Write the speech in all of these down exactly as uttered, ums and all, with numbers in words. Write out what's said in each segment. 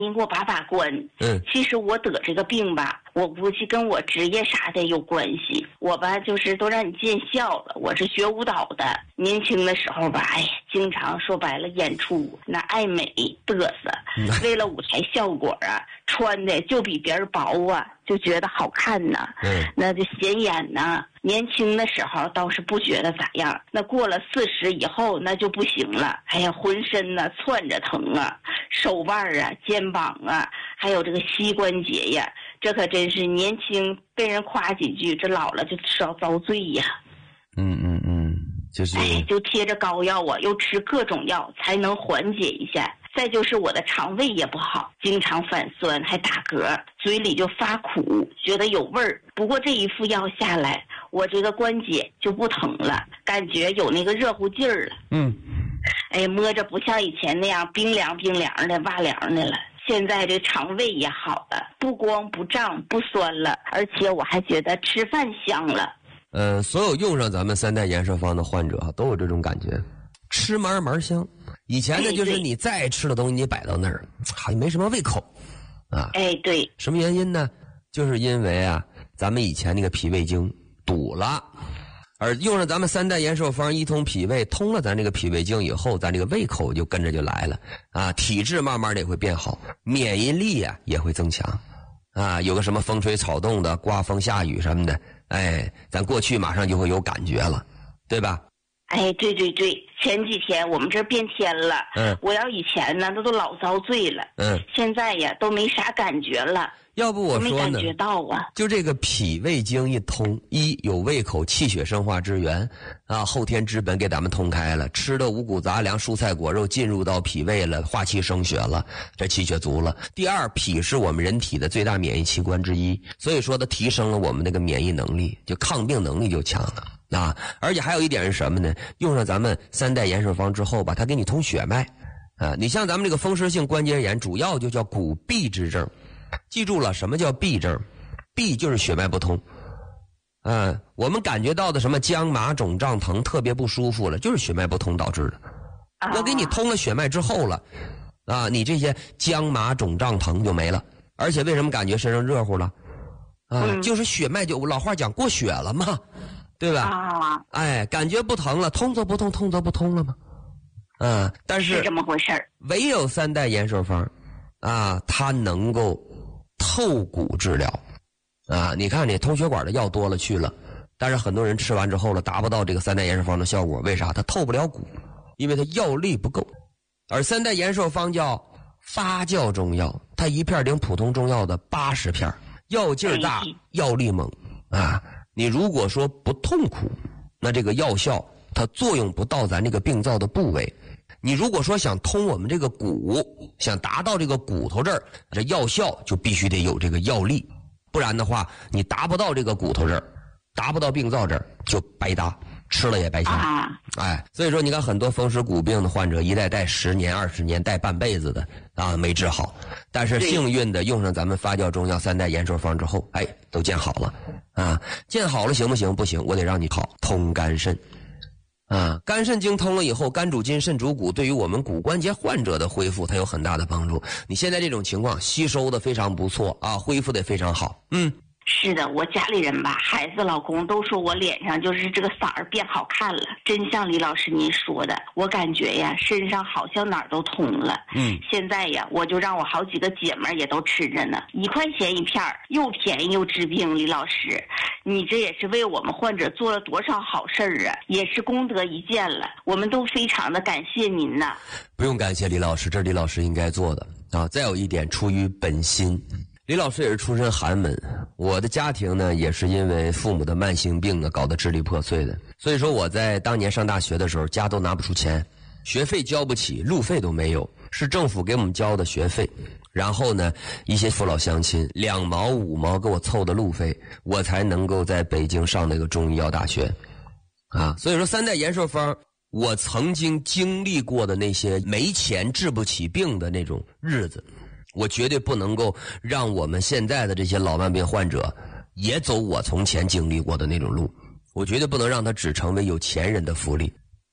您给我把把关。 嗯， 其实我得这个病吧，我估计跟我职业啥的有关系。我吧就是都让你见笑了，我是学舞蹈的，年轻的时候吧，哎，经常说白了演出那爱美嘚瑟，为了舞台效果啊，穿的就比别人薄啊，就觉得好看呐。 嗯， 那就显眼呐。年轻的时候倒是不觉得咋样，那过了四十以后那就不行了。哎呀，浑身呢窜着疼啊，手腕啊、肩膀啊，还有这个膝关节呀，这可真是年轻被人夸几句，这老了就遭遭罪呀。 嗯嗯嗯，就是， 哎，就贴着膏药啊，又吃各种药才能缓解一下。再就是我的肠胃也不好，经常反酸，还打嗝，嘴里就发苦，觉得有味儿。不过这一副药下来，我这个关节就不疼了，感觉有那个热乎劲儿了。 嗯， 哎，摸着不像以前那样冰凉冰凉的、哇凉的了。现在这肠胃也好了，不光不胀不酸了，而且我还觉得吃饭香了。 呃，所有用上咱们三代延寿方的患者都有这种感觉，吃嘛嘛香。以前呢，就是你再爱吃的东西，你摆到那儿，好像没什么胃口，啊。 哎，对。 什么原因呢？就是因为啊，咱们以前那个脾胃经堵了，而用上咱们三代延寿方一通脾胃，通了咱这个脾胃经以后，咱这个胃口就跟着就来了啊，体质慢慢的也会变好，免疫力啊也会增强啊。有个什么风吹草动的、刮风下雨什么的，哎，咱过去马上就会有感觉了，对吧？ 哎，对对对，前几天我们这变天了， 嗯， 我要以前呢，那都老遭罪了， 嗯， 现在呀都没啥感觉了。 要不我说呢， 没感觉到啊， 就这个脾胃经一通，一有胃口气血生化之源啊，后天之本给咱们通开了，吃的五谷杂粮蔬菜果肉进入到脾胃了，化气生血了，这气血足了。第二，脾是我们人体的最大免疫器官之一，所以说它提升了我们那个免疫能力，就抗病能力就强了啊。而且还有一点是什么呢？用上咱们三代延寿方之后吧，它给你通血脉啊。你像咱们这个风湿性关节炎，主要就叫骨痹之症。记住了，什么叫痹症？痹就是血脉不通。嗯，我们感觉到的什么僵麻肿胀疼特别不舒服了，就是血脉不通导致的。我给你通了血脉之后了，啊，你这些僵麻肿胀疼就没了。而且为什么感觉身上热乎了？啊， 嗯、 就是血脉就老话讲过血了嘛，对吧？ 啊， 哎，感觉不疼了，通则不通，通则不通了吗？啊，但是是这么回事儿。 唯有三代延寿方，啊，它能够透骨治疗。啊，你看你通血管的药多了去了，但是很多人吃完之后了，达不到这个三代延寿方的效果，为啥？它透不了骨，因为它药力不够。而三代延寿方叫发酵中药，它一片顶普通中药的八十片，药劲儿大，药力猛啊！你如果说不痛苦，那这个药效它作用不到咱这个病灶的部位。你如果说想通我们这个骨，想达到这个骨头这儿，这药效就必须得有这个药力。不然的话，你达不到这个骨头这儿，达不到病灶这儿，就白搭，吃了也白瞎。 啊、 哎，所以说你看很多风湿骨病的患者，一带带十年、二十年，带半辈子的啊，没治好。但是幸运的用上咱们发酵中药三代延寿方之后，哎，都见好了啊，见好了行不行？不行，我得让你好通肝肾。啊，肝肾经通了以后，肝主筋，肾主骨，对于我们骨关节患者的恢复，它有很大的帮助。你现在这种情况吸收的非常不错啊，恢复的非常好。嗯， 是的，我家里人吧，孩子、老公都说我脸上就是这个色儿变好看了，真像李老师您说的，我感觉呀，身上好像哪儿都通了。 嗯， 现在呀，我就让我好几个姐们儿也都吃着呢，一块钱一片儿，又便宜又治病。李老师，你这也是为我们患者做了多少好事儿啊，也是功德一件了，我们都非常的感谢您呐。 不用感谢李老师，这是李老师应该做的啊。再有一点，出于本心。李老师也是出身寒门，我的家庭呢也是因为父母的慢性病呢搞得支离破碎的，所以说我在当年上大学的时候，家都拿不出钱，学费交不起，路费都没有，是政府给我们交的学费，然后呢一些父老乡亲两毛五毛给我凑的路费，我才能够在北京上那个中医药大学啊。所以说三代延寿方，我曾经经历过的那些没钱治不起病的那种日子，我绝对不能够让我们现在的这些老慢病患者也走我从前经历过的那种路，我绝对不能让他只成为有钱人的福利。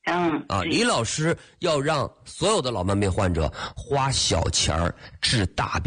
嗯啊，李老师要让所有的老慢病患者花小钱儿治大病。